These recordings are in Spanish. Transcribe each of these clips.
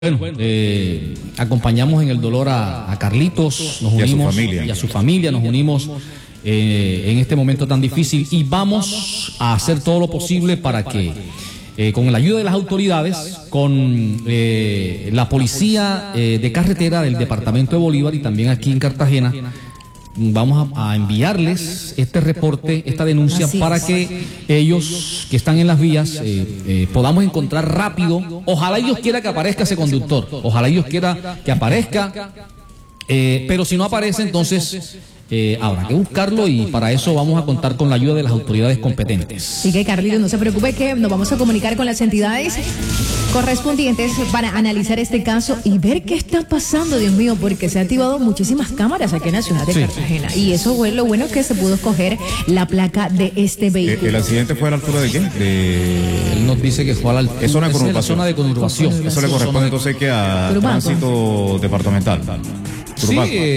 Bueno, acompañamos en el dolor a Carlitos, nos unimos y a su familia, nos unimos en este momento tan difícil y vamos a hacer todo lo posible para que con la ayuda de las autoridades, con la policía de carretera del departamento de Bolívar y también aquí en Cartagena, vamos a enviarles este reporte, esta denuncia, para que ellos que están en las vías podamos encontrar rápido. Ojalá Dios quiera que aparezca ese conductor, ojalá Dios quiera que aparezca, pero si no aparece, entonces habrá que buscarlo y para eso vamos a contar con la ayuda de las autoridades competentes. Así que Carlitos, no se preocupe que nos vamos a comunicar con las entidades correspondientes para analizar este caso y ver qué está pasando, Dios mío, porque se han activado muchísimas cámaras aquí en la ciudad de Cartagena. Y eso fue lo bueno, que se pudo escoger la placa de este vehículo. ¿El accidente fue a la altura de qué? Él nos dice que fue a la altura de la zona de conurbación. Eso le corresponde entonces que a tránsito departamental. Sí,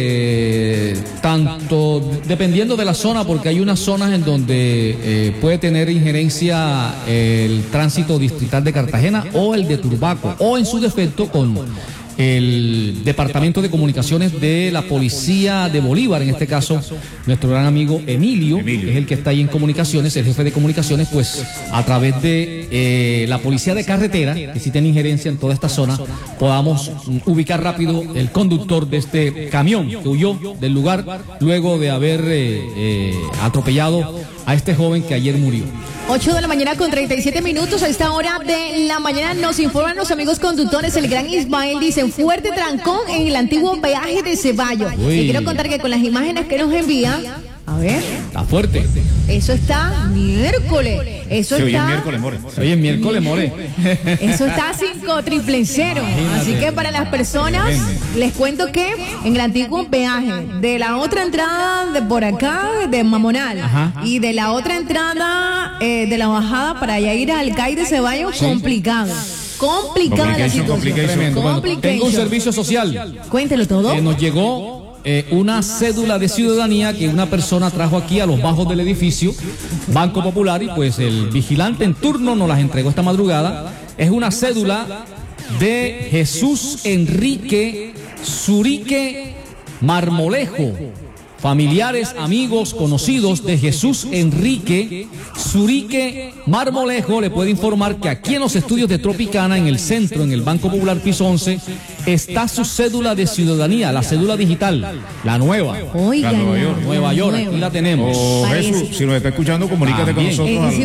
tanto dependiendo de la zona, porque hay unas zonas en donde puede tener injerencia el tránsito distrital de Cartagena o el de Turbaco, o en su defecto con el Departamento de Comunicaciones de la Policía de Bolívar. En este caso, nuestro gran amigo Emilio es el que está ahí en comunicaciones, el jefe de comunicaciones, pues a través de la Policía de Carretera, que sí tiene injerencia en toda esta zona, podamos ubicar rápido el conductor de este camión que huyó del lugar luego de haber atropellado a este joven que ayer murió. 8 de la mañana con 37 minutos. A esta hora de la mañana nos informan los amigos conductores. El gran Ismael dice: fuerte trancón en el antiguo peaje de Ceballos. Y quiero contar que con las imágenes que nos envía, a ver, está fuerte. Eso está miércoles. Eso se está. Oye, miércoles, more. Oye, miércoles, more. Eso está 500. Así que para las personas, les cuento que en el antiguo peaje, de la otra entrada de por acá, de Mamonal, y de la otra entrada de la bajada para allá ir al CAI de Ceballos, complicada la situación. Bueno, tengo un servicio social. Cuéntelo todo. Nos llegó una cédula de ciudadanía que una persona trajo aquí a los bajos del edificio Banco Popular, y pues el vigilante en turno nos las entregó esta madrugada. Es una cédula de Jesús Enrique Zurique Marmolejo. Familiares, amigos, conocidos de Jesús Enrique Zurique Marmolejo le puede informar que aquí en los estudios de Tropicana, en el centro, en el Banco Popular piso 11, está su cédula de ciudadanía, la cédula digital, la nueva. Oiga, Nueva York, aquí la tenemos. Jesús, si nos está escuchando, comunícate con nosotros al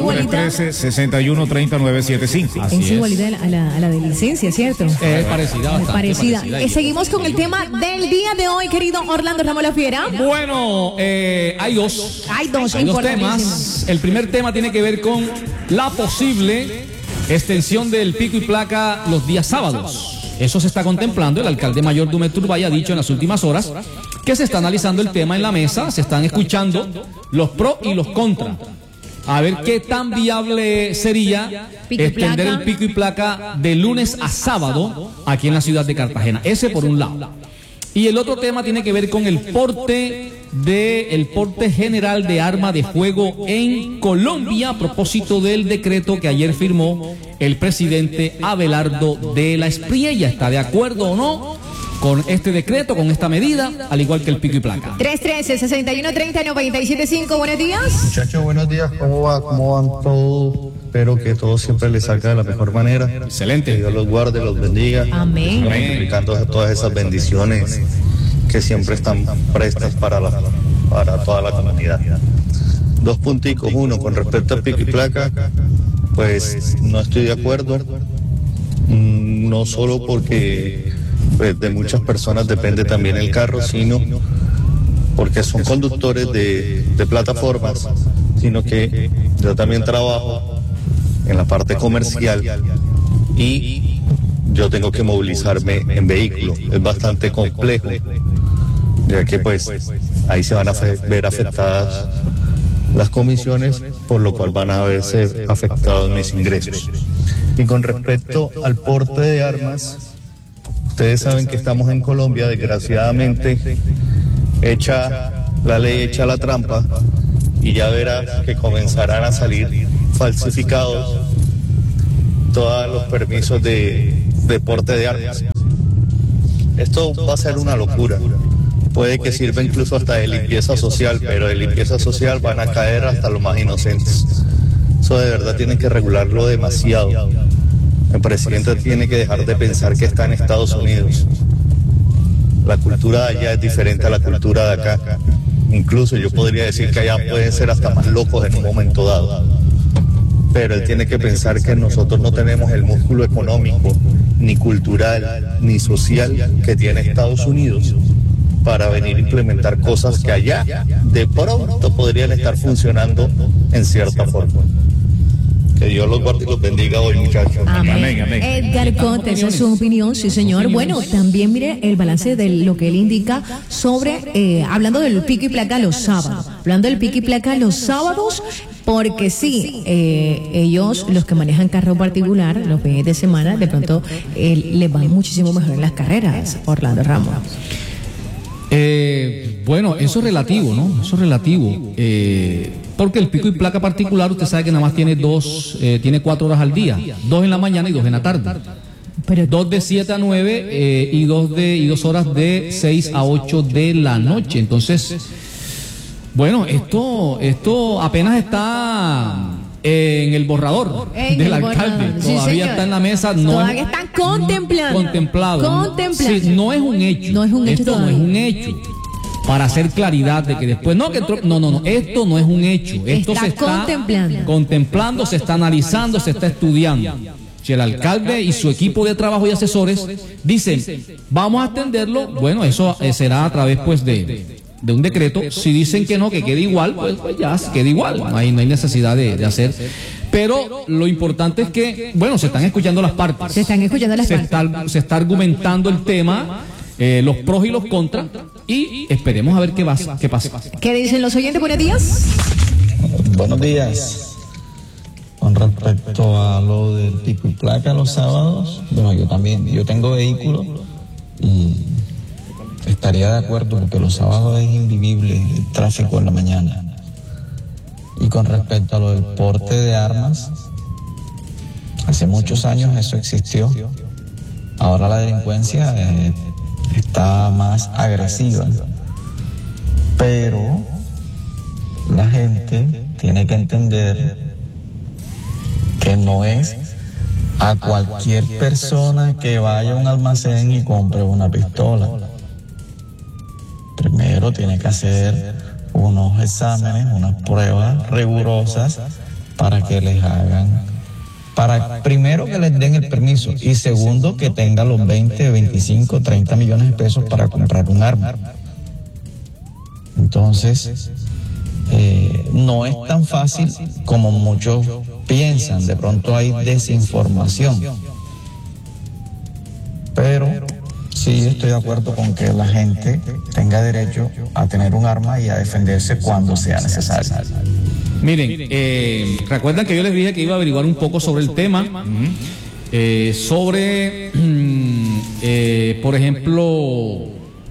313-613975. Es igualita a la de licencia, ¿cierto? Es parecida, bastante parecida. Seguimos con el tema del día de hoy, querido Orlando Ramos La Fiera. Bueno, hay dos temas. El primer tema tiene que ver con la posible extensión del pico y placa los días sábados. Eso se está contemplando. El alcalde mayor Dumet Turbay ha dicho en las últimas horas que se está analizando el tema en la mesa, se están escuchando los pros y los contras. A ver qué tan viable sería extender el pico y placa de lunes a sábado aquí en la ciudad de Cartagena. Ese por un lado. Y el otro tema tiene que ver con el porte general de arma de fuego en Colombia, a propósito del decreto que ayer firmó el presidente Abelardo de la Espriella. ¿Está de acuerdo o no con este decreto, con esta medida, al igual que el pico y placa? 313-6130-975, buenos días. Muchachos, buenos días, ¿cómo va? ¿Cómo van todos? Espero que todo siempre les salga de la mejor manera. Excelente. Que Dios los guarde, los bendiga. Amén. Multiplicando todas esas bendiciones que siempre están prestas para toda la comunidad. 2 punticos. Uno, con respecto al pico y placa, pues no estoy de acuerdo. No solo porque pues, de muchas personas depende también el carro, sino porque son conductores de plataformas, sino que yo también trabajo en la parte comercial y yo tengo que movilizarme en vehículo. Es bastante complejo, ya que pues ahí se van a ver afectadas las comisiones, por lo cual van a verse afectados mis ingresos. Y con respecto al porte de armas, ustedes saben que estamos en Colombia, desgraciadamente, hecha la ley, hecha la trampa, y ya verá que comenzarán a salir falsificados todos los permisos de deporte de armas. Esto va a ser una locura. Puede que sirva incluso hasta de limpieza social, pero de limpieza social van a caer hasta los más inocentes. Eso de verdad tienen que regularlo demasiado. El presidente tiene que dejar de pensar que está en Estados Unidos. La cultura de allá es diferente a la cultura de acá. Incluso yo podría decir que allá pueden ser hasta más locos en un momento dado. Pero él tiene que pensar que nosotros no tenemos el músculo económico, ni cultural, ni social que tiene Estados Unidos para venir a implementar cosas que allá de pronto podrían estar funcionando en cierta forma. Que Dios los guarde y los bendiga hoy, muchachos. Amén. Edgar Conte, esa es su opinión, sí señor. Bueno, también mire el balance de lo que él indica sobre, hablando del pico y placa los sábados. Hablando del pico y placa los sábados, porque sí, ellos, los que manejan carro particular, los fines de semana, de pronto les van muchísimo mejor en las carreras, Orlando Ramos. Bueno, eso es relativo, ¿no? Eso es relativo. Porque el pico y placa particular, usted sabe que nada más tiene tiene 4 horas al día. 2 en la mañana y 2 en la tarde. Pero 2 de 7 a 9 y 2 horas de 6 a 8 de la noche. Entonces, bueno, esto apenas está en el borrador del alcalde. Todavía está en la mesa. Todavía están contemplado. Sí, no es un hecho. No es un hecho. Esto no es un hecho. Para hacer claridad de que después no, esto no es un hecho. Esto se está contemplando, se está analizando, se está estudiando. Si el alcalde y su equipo de trabajo y asesores dicen, vamos a atenderlo, bueno, eso será a través pues de un decreto. Si dicen que no, que quede igual, pues ya quede igual. No hay necesidad de hacer. Pero lo importante es que, bueno, se están escuchando las partes. Se está argumentando el tema, los pros y los contras, y esperemos a ver qué pasa. ¿Qué dicen los oyentes? Buenos días. Buenos días. Con respecto a lo del pico y placa los sábados, bueno, yo tengo vehículo y estaría de acuerdo porque los sábados es invivible el tráfico en la mañana. Y con respecto a lo del porte de armas, hace muchos años eso existió. Ahora la delincuencia está más agresiva, pero la gente tiene que entender que no es a cualquier persona que vaya a un almacén y compre una pistola. Primero tiene que hacer unos exámenes, unas pruebas rigurosas para que les hagan, primero que les den el permiso y segundo que tenga los 20, 25, 30 millones de pesos para comprar un arma. Entonces, no es tan fácil como muchos piensan. De pronto hay desinformación, pero sí estoy de acuerdo con que la gente tenga derecho a tener un arma y a defenderse cuando sea necesario. Miren, recuerdan que yo les dije que iba a averiguar un poco sobre el tema, sobre, por ejemplo,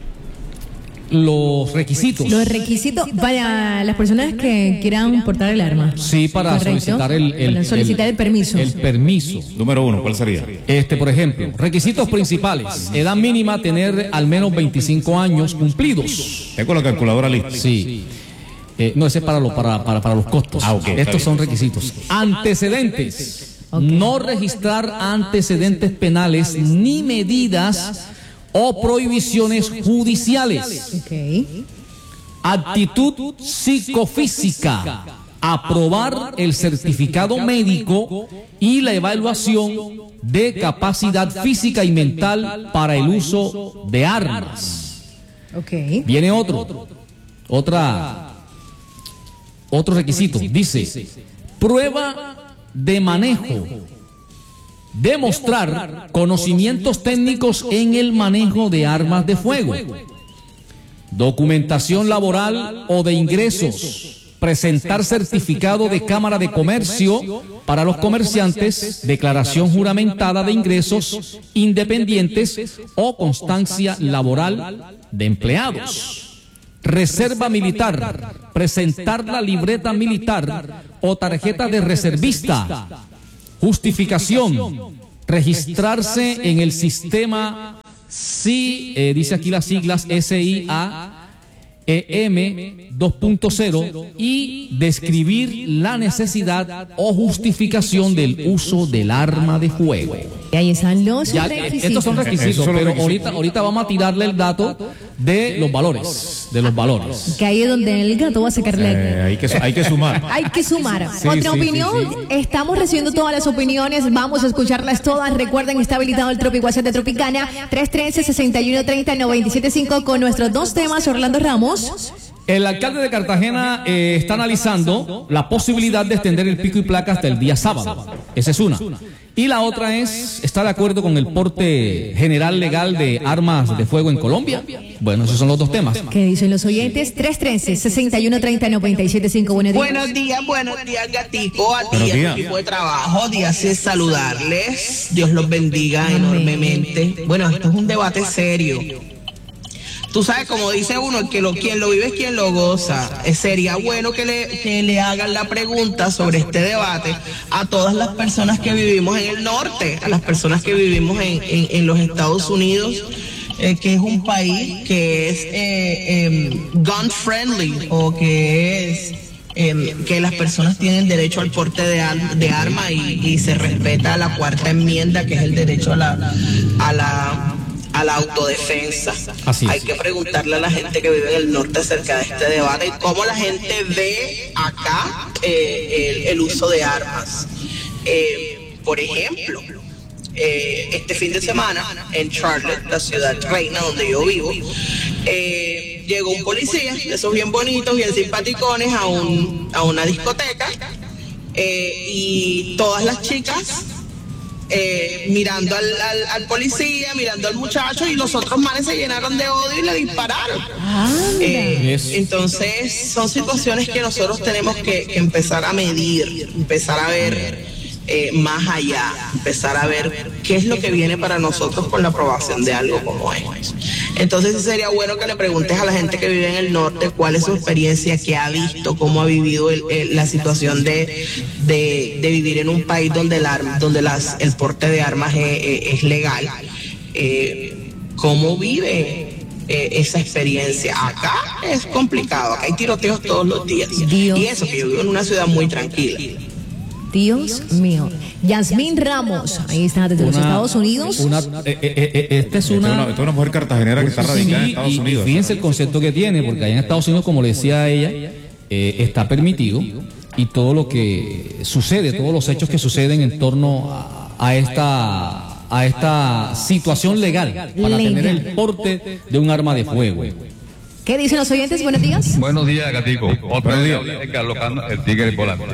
los requisitos. Los requisitos para las personas que quieran portar el arma. Sí, para solicitar el permiso. El permiso. Número 1, ¿cuál sería? Por ejemplo, requisitos principales. Edad mínima, tener al menos 25 años cumplidos. ¿Tengo la calculadora lista? Sí. No, ese es para los costos. Okay, estos son requisitos. Antecedentes. Okay. No registrar antecedentes penales ni medidas o prohibiciones judiciales. Okay. Actitud psicofísica. Aprobar el certificado médico y la evaluación de capacidad física y mental para el uso de armas. Okay. Viene otro requisito. Dice, prueba de manejo. Demostrar conocimientos técnicos en el manejo de armas de fuego. Documentación laboral o de ingresos. Presentar certificado de Cámara de Comercio para los comerciantes, declaración juramentada de ingresos independientes o constancia laboral de empleados. Reserva militar, presentar la libreta militar o tarjeta de reservista. Justificación, registrarse en el sistema dice aquí las siglas SIAEM 2.0 y describir la necesidad o justificación del uso del arma de fuego. Y ahí están los requisitos. Estos son requisitos, pero ahorita vamos a tirarle el dato de los valores. Que ahí es donde el gato va a sacarle. Hay que sumar. Hay que sumar. Otra opinión. Estamos recibiendo todas las opiniones. Vamos a escucharlas todas. Recuerden, está habilitado el Tropic WhatsApp de Tropicana 313-6130-975 con nuestros dos temas. Orlando Ramos. El alcalde de Cartagena está analizando la posibilidad de extender el pico y placa hasta el día sábado. Esa es una. Y la otra está de acuerdo con el porte general legal de armas de fuego en Colombia. Bueno, esos son los dos temas. ¿Qué dicen los oyentes? 313-6130-975. Buenos días, gatico. A ti, a tu equipo de trabajo. Días es saludarles. Dios los bendiga enormemente. Bueno, esto es un debate serio. Tú sabes, como dice uno, quien lo vive es quien lo goza. Sería bueno que le hagan la pregunta sobre este debate a todas las personas que vivimos en el norte, a las personas que vivimos en los Estados Unidos, que es un país que es gun friendly, o que es que las personas tienen derecho al porte de arma y se respeta la cuarta enmienda, que es el derecho a la autodefensa. Hay que preguntarle a la gente que vive en el norte acerca de este debate y cómo la gente ve acá el uso de armas. Por ejemplo, este fin de semana en Charlotte, la ciudad reina donde yo vivo, llegó un policía, de esos bien bonitos, bien simpaticones, a una discoteca, y todas las chicas mirando al policía, mirando al muchacho, y los otros manes se llenaron de odio y le dispararon. Entonces son situaciones que nosotros tenemos que empezar a medir, empezar a ver más allá, empezar a ver qué es lo que viene para nosotros con la aprobación de algo como esto. Entonces sí sería bueno que le preguntes a la gente que vive en el norte cuál es su experiencia, qué ha visto, cómo ha vivido la situación de vivir en un país donde el porte de armas es legal. ¿Cómo vive esa experiencia? Acá es complicado, acá hay tiroteos todos los días. Y eso que yo vivo en una ciudad muy tranquila. Dios mío. Yasmín Ramos, ahí está, desde los Estados Unidos. Esta es una mujer cartagenera que está radicada en Estados Unidos. Y fíjense el concepto que tiene, porque allá en Estados Unidos, como le decía ella, está permitido, y todo lo que sucede, todos los hechos que suceden en torno a esta situación legal para tener el porte de un arma de fuego. ¿Qué dicen los oyentes? Buenos días. Buenos días, gatico. Otro día, Carlos Cano, el tigre volante.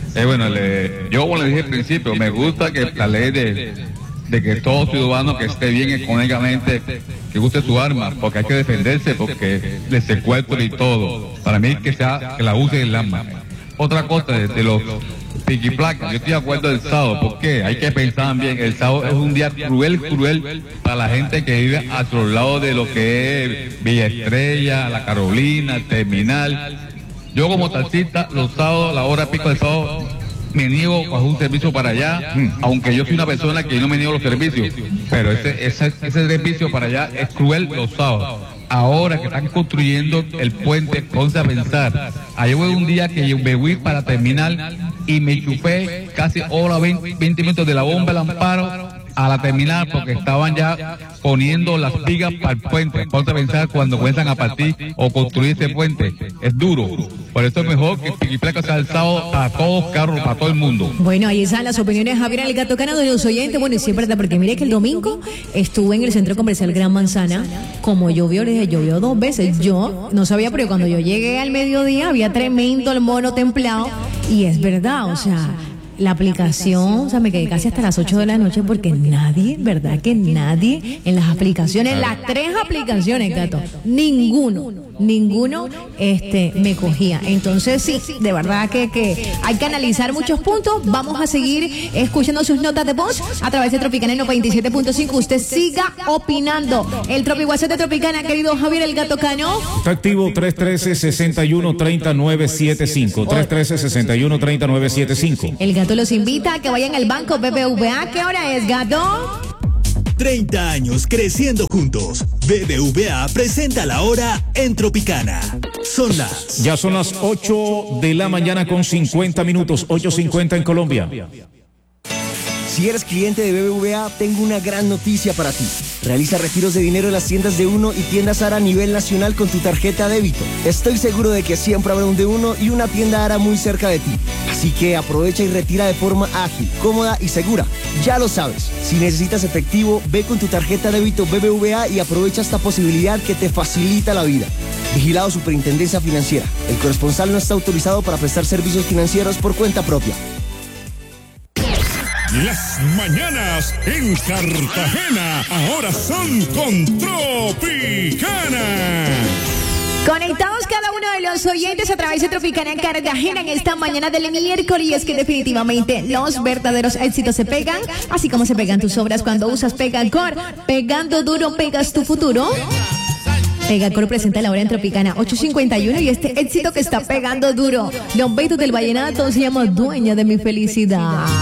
Yo, como le dije al principio, me gusta que la ley de que todo ciudadano que esté bien económicamente, que use su arma, porque hay que defenderse, porque de secuestro y todo. Para mí que la use el arma. Otra cosa, de los piquiplacas, yo estoy de acuerdo del sábado, porque hay que pensar bien, el sábado es un día cruel para la gente que vive a otro lado de lo que es Villa Estrella, La Carolina, el Terminal. Yo como taxista, los sábados, la hora pico del sábado, me niego a un servicio para allá, aunque yo soy una persona que no me niego los servicios, pero ese servicio para allá es cruel los sábados. Ahora que están construyendo el puente, ponte a pensar. Ayer fue un día que yo me fui para Terminal y me chupé casi hora 20 minutos de la bomba del Amparo a la Terminal, porque estaban ya poniendo las vigas para el puente. Ponte a pensar cuando comienzan a partir o construir ese puente. Es duro. Por eso es mejor que Piquiplaca sea el sábado para todos los carros, para todo el mundo. Bueno, ahí están las opiniones de Javier el Gato Cano, de los oyentes. Bueno, y siempre está, porque mire que el domingo estuve en el Centro Comercial Gran Manzana. Como llovió, le dije, llovió 2 veces. Yo no sabía, pero cuando yo llegué al mediodía había tremendo el mono templado. Y es verdad, o sea, la aplicación, o sea, me quedé casi hasta las 8 de la noche porque nadie, ¿verdad? Que nadie en las aplicaciones, las 3 aplicaciones, Gato, ninguno me cogía. Entonces sí, de verdad que hay que analizar muchos puntos. Vamos a seguir escuchando sus notas de voz a través de Tropicana 97.5. Usted siga opinando. El Tropic WhatsApp de Tropicana, querido Javier el Gato Cano. Está activo 313-6130-975. 313-6130-975. El Gato tanto, los invita a que vayan al Banco BBVA. ¿Qué hora es, gato? 30 años creciendo juntos. BBVA presenta la hora en Tropicana. Ya son las 8 de la mañana con 50 minutos, 8:50 en Colombia. Si eres cliente de BBVA, tengo una gran noticia para ti. Realiza retiros de dinero en las tiendas de Uno y tiendas ARA a nivel nacional con tu tarjeta débito. Estoy seguro de que siempre habrá un de Uno y una tienda ARA muy cerca de ti. Así que aprovecha y retira de forma ágil, cómoda y segura. Ya lo sabes, si necesitas efectivo, ve con tu tarjeta débito BBVA y aprovecha esta posibilidad que te facilita la vida. Vigilado Superintendencia Financiera. El corresponsal no está autorizado para prestar servicios financieros por cuenta propia. Las mañanas en Cartagena ahora son con Tropicana. Conectados cada uno de los oyentes a través de Tropicana en Cartagena en esta mañana del miércoles. Y es que definitivamente los verdaderos éxitos se pegan, así como se pegan tus obras cuando usas Pegacor. Pegando duro, pegas tu futuro. Pegacor presenta la hora en Tropicana 8:51 y este éxito que está pegando duro. Los Betos del Vallenato se llama Dueña de mi Felicidad.